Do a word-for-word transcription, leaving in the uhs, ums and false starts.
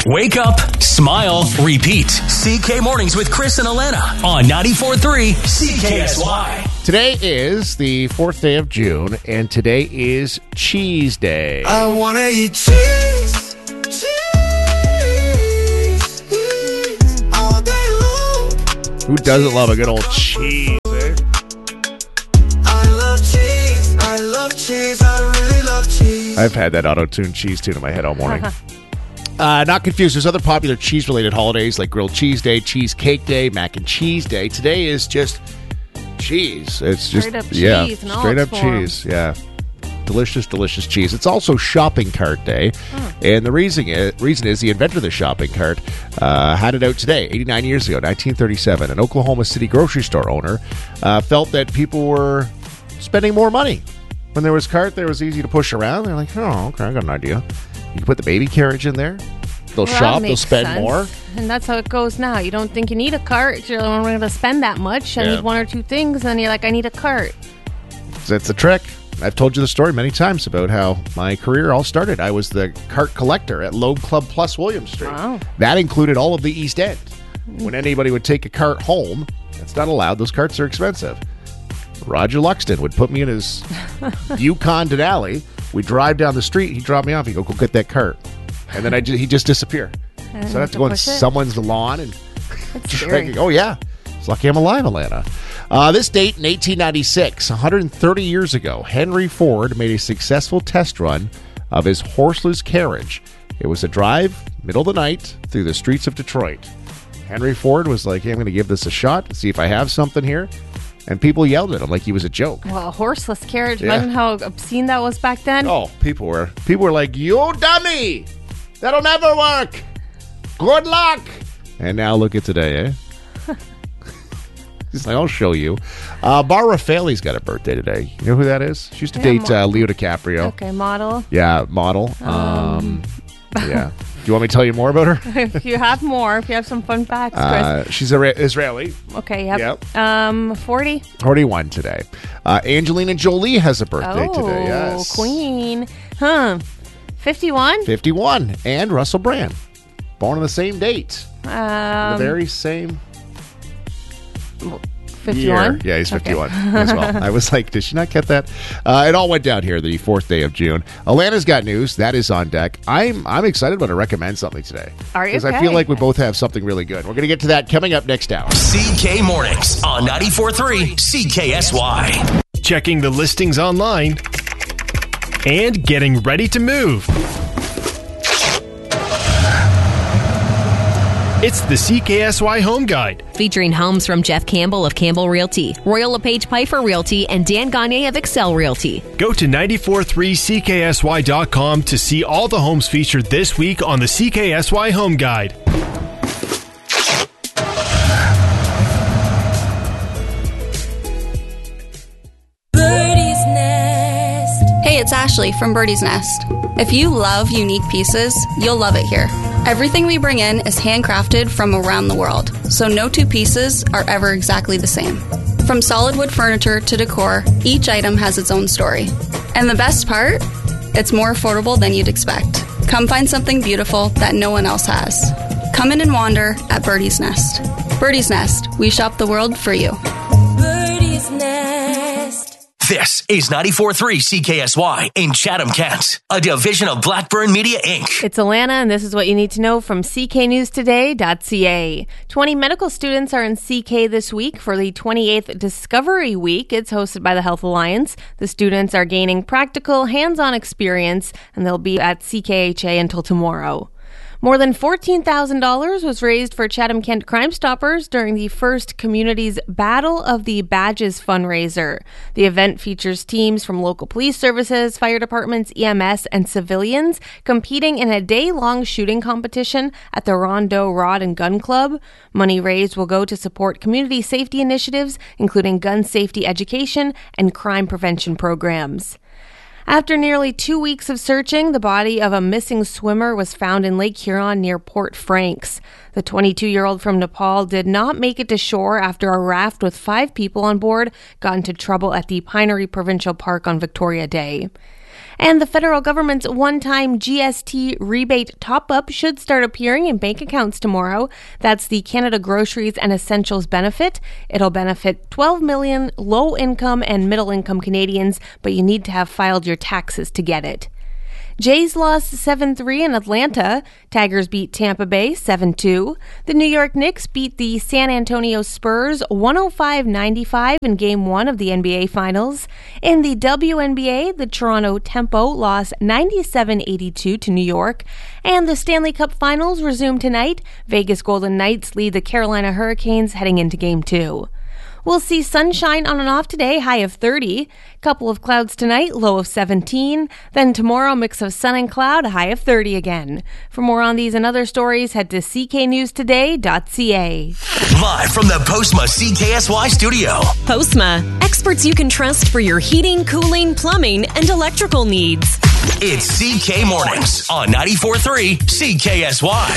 Wake up, smile, repeat. C K Mornings with Chris and Alana on ninety-four point three C K S Y. Today is the fourth day of June, and today is Cheese Day. I want to eat cheese, cheese, all day long. Who doesn't love a good old cheese, eh? I love cheese, I love cheese, I really love cheese. I've had that auto-tuned cheese tune in my head all morning. Uh, not confused. There's other popular cheese-related holidays like Grilled Cheese Day, Cheesecake Day, Mac and Cheese Day. Today is just cheese. It's just Straight up yeah, cheese in all straight its up form. cheese. Yeah, delicious, delicious cheese. It's also Shopping Cart Day, Hmm. and the reason is, reason is the inventor of the shopping cart uh, had it out today, eighty-nine years ago, nineteen thirty-seven. An Oklahoma City grocery store owner uh, felt that people were spending more money when there was cart. There was easy to push around. They're like, oh, okay, I got an idea. You can put the baby carriage in there. They'll Well, that shop. They'll makes spend sense. more. And that's how it goes now. You don't think you need a cart. You're like, we're going to spend that much. I Yeah. need one or two things. And then you're like, I need a cart. That's the trick. I've told you the story many times about how my career all started. I was the cart collector at Loeb Club Plus William Street. Wow. That included all of the East End. When anybody would take a cart home, that's not allowed. Those carts are expensive. Roger Luxton would put me in his Yukon Denali. We'd drive down the street. He'd drop me off. He'd go, go get that cart. And then I just, he'd just disappear. And So I have to go on push it. someone's lawn and That's scary. oh, yeah. It's lucky I'm alive, Alana. Uh, this date in eighteen ninety-six, one hundred thirty years ago, Henry Ford made a successful test run of his horseless carriage. It was a drive, middle of the night, through the streets of Detroit. Henry Ford was like, hey, I'm going to give this a shot, see if I have something here. And people yelled at him like he was a joke. Well, a horseless carriage. Yeah. Imagine how obscene that was back then. Oh, people were people were like, you dummy! That'll never work! Good luck! And now look at today, eh? He's like, I'll show you. Uh, Barbara Faley's got a birthday today. You know who that is? She used to Yeah, date mo- uh, Leo DiCaprio. Okay, model. Yeah, model. Um, yeah. Do you want me to tell you more about her? If you have more, if you have some fun facts, Chris. Uh, she's a Israeli. Okay, yep. yep. Um, forty. forty-one today. Uh, Angelina Jolie has a birthday Oh, today. Yes. queen. Huh. fifty-one? fifty-one. And Russell Brand. Born on the same date. Um, the very same fifty-one? year. Yeah, he's Okay. fifty-one as well. I was like, did she not get that? Uh, it all went down here the fourth day of June. Alana's got news. That is on deck. I'm I'm excited about to recommend something today. Are you? Because I Okay. feel like we both have something really good. We're going to get to that coming up next hour. C K Mornings on ninety-four point three C K S Y. Checking the listings online, and getting ready to move. It's the C K S Y Home Guide. Featuring homes from Jeff Campbell of Campbell Realty, Royal LePage Piper Realty, and Dan Gagne of Excel Realty. Go to ninety-four point three C K S Y dot com to see all the homes featured this week on the C K S Y Home Guide. Birdie's Nest. Hey, it's Ashley from Birdie's Nest. If you love unique pieces, you'll love it here. Everything we bring in is handcrafted from around the world, so no two pieces are ever exactly the same. From solid wood furniture to decor, each item has its own story. And the best part? It's more affordable than you'd expect. Come find something beautiful that no one else has. Come in and wander at Birdie's Nest. Birdie's Nest, we shop the world for you. Birdie's Nest. This is ninety-four point three C K S Y in Chatham, Kent, a division of Blackburn Media, Incorporated. It's Alana, and this is what you need to know from C K news today dot C A. twenty medical students are in C K this week for the twenty-eighth Discovery Week. It's hosted by the Health Alliance. The students are gaining practical, hands-on experience, and they'll be at C K H A until tomorrow. More than fourteen thousand dollars was raised for Chatham-Kent Crime Stoppers during the First Community's Battle of the Badges fundraiser. The event features teams from local police services, fire departments, E M S, and civilians competing in a day-long shooting competition at the Rondeau Rod and Gun Club. Money raised will go to support community safety initiatives, including gun safety education and crime prevention programs. After nearly two weeks of searching, the body of a missing swimmer was found in Lake Huron near Port Franks. The twenty-two-year-old from Nepal did not make it to shore after a raft with five people on board got into trouble at the Pinery Provincial Park on Victoria Day. And the federal government's one-time G S T rebate top-up should start appearing in bank accounts tomorrow. That's the Canada Groceries and Essentials benefit. It'll benefit twelve million low-income and middle-income Canadians, but you need to have filed your taxes to get it. Jays lost seven three in Atlanta. Tigers beat Tampa Bay seven two. The New York Knicks beat the San Antonio Spurs one oh five ninety-five in Game one of the N B A Finals. In the W N B A, the Toronto Tempo lost ninety-seven eighty-two to New York. And the Stanley Cup Finals resume tonight. Vegas Golden Knights lead the Carolina Hurricanes heading into Game two. We'll see sunshine on and off today, high of thirty. Couple of clouds tonight, low of seventeen. Then tomorrow, mix of sun and cloud, a high of thirty again. For more on these and other stories, head to c k news today dot c a. Live from the Postma C K S Y studio. Postma, experts you can trust for your heating, cooling, plumbing, and electrical needs. It's C K Mornings on ninety-four point three C K S Y.